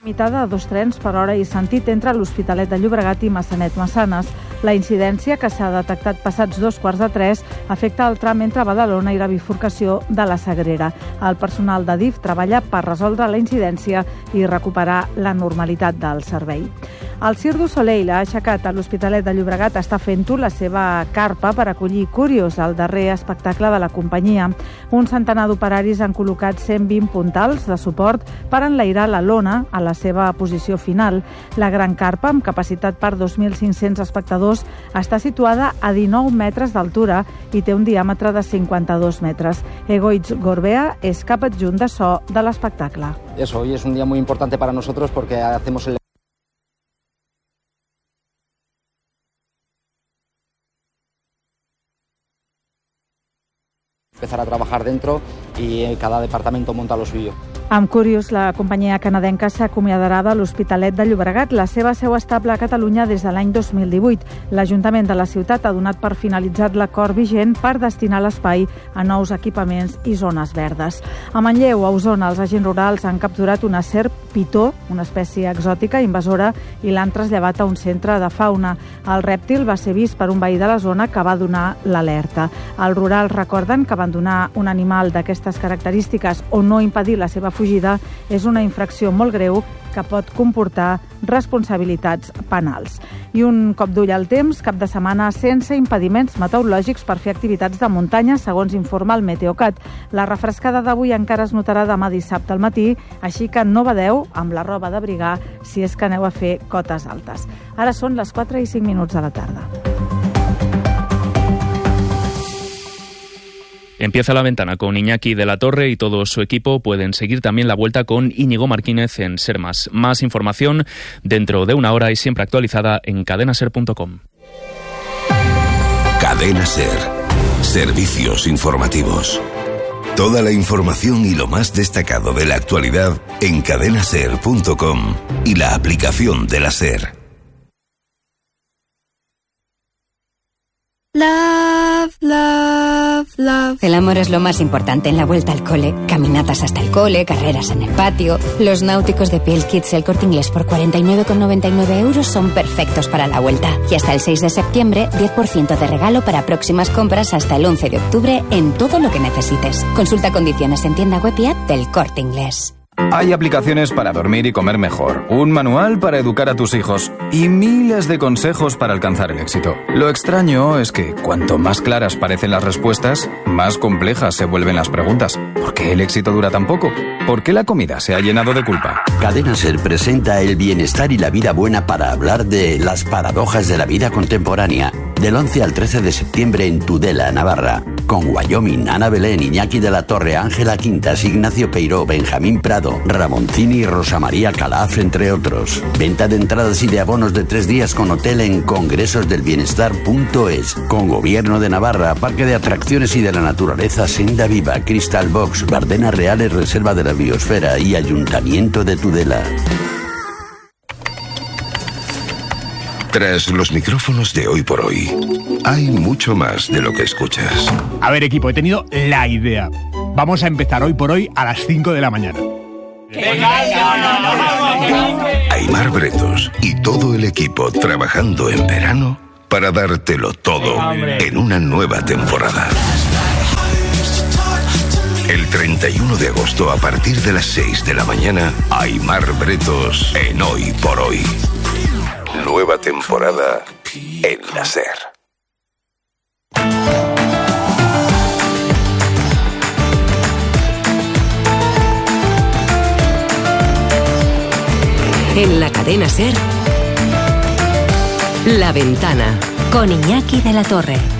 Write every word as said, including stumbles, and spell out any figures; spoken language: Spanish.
limitada a dos trens per hora i sentit entre l'Hospitalet de Llobregat i Massanet-Massanes. La incidència, que s'ha detectat passats dos quarts de tres, afecta el tram entre Badalona i la bifurcació de la Sagrera. El personal de D I F treballa per resoldre la incidència i recuperar la normalitat del servei. El Cirque du Soleil ha aixecat a l'Hospitalet de Llobregat, està fent-ho la seva carpa per acollir Curious, el darrer espectacle de la companyia. Un centenar d'operaris han col·locat cent vint puntals de suport per enlairar la lona a la seva posició final. La gran carpa, amb capacitat per dos mil cinc-cents espectadors, està situada a dinou metres d'altura i té un diàmetre de cinquanta-dos metres. Egoitz Gorbea és cap adjunt de so de l'espectacle. Eso, hoy es un día muy importante para nosotros porque hacemos el empezar a trabajar dentro y cada departamento monta lo suyo. Amb Curious, la companyia canadenca s'acomiadarà de l'Hospitalet de Llobregat, la seva seu estable a Catalunya des de l'any dos mil divuit. L'Ajuntament de la ciutat ha donat per finalitzat l'acord vigent per destinar l'espai a nous equipaments i zones verdes. A Manlleu, a Osona, els agents rurals han capturat una serp pitó, una espècie exòtica invasora, i l'han traslladat a un centre de fauna. El rèptil va ser vist per un veí de la zona que va donar l'alerta. Els rurals recorden que abandonar un animal d'aquestes característiques o no impedir la seva fugida és una infracció molt greu que pot comportar responsabilitats penals. I un cop d'ull al temps, cap de setmana sense impediments meteorològics per fer activitats de muntanya, segons informa el Meteocat. La refrescada d'avui encara es notarà demà dissabte al matí, així que no badeu amb la roba d'abrigar si és que aneu a fer cotes altes. Ara són les quatre i cinc minuts de la tarda. Empieza la ventana con Iñaki de la Torre y todo su equipo. Pueden seguir también la vuelta con Íñigo Martínez en Ser Más. Más información dentro de una hora y siempre actualizada en cadena ser punto com. Cadena Ser. Servicios informativos. Toda la información y lo más destacado de la actualidad en cadena ser punto com y la aplicación de la Ser. Love, love, love. El amor es lo más importante en la vuelta al cole. Caminatas hasta el cole, carreras en el patio. Los náuticos de Piel Kids El Corte Inglés por cuarenta y nueve con noventa y nueve euros son perfectos para la vuelta. Y hasta el seis de septiembre, diez por ciento de regalo para próximas compras hasta el once de octubre en todo lo que necesites. Consulta condiciones en tienda web y app del Corte Inglés. Hay aplicaciones para dormir y comer mejor, un manual para educar a tus hijos y miles de consejos para alcanzar el éxito. Lo extraño es que cuanto más claras parecen las respuestas, más complejas se vuelven las preguntas. ¿Por qué el éxito dura tan poco? ¿Por qué la comida se ha llenado de culpa? Cadena Ser presenta el bienestar y la vida buena para hablar de las paradojas de la vida contemporánea. Del once al trece de septiembre en Tudela, Navarra. Con Wyoming, Ana Belén, Iñaki de la Torre, Ángela Quintas, Ignacio Peiró, Benjamín Prado, Ramoncini y Rosa María Calaf, entre otros. Venta de entradas y de abonos de tres días con hotel en congresos del bienestar punto es. Con Gobierno de Navarra, Parque de Atracciones y de la Naturaleza Senda Viva, Crystal Box, Bardenas Reales, Reserva de la Biosfera y Ayuntamiento de Tudela. Tras los micrófonos de Hoy por Hoy, hay mucho más de lo que escuchas. A ver, equipo, he tenido la idea. Vamos a empezar Hoy por Hoy a las cinco de la mañana. Aimar Bretos y todo el equipo trabajando en verano para dártelo todo en una nueva temporada. El treinta y uno de agosto a partir de las seis de la mañana, Aimar Bretos en Hoy por Hoy. Nueva temporada en la Ser. En la cadena Ser, La Ventana, con Iñaki de la Torre.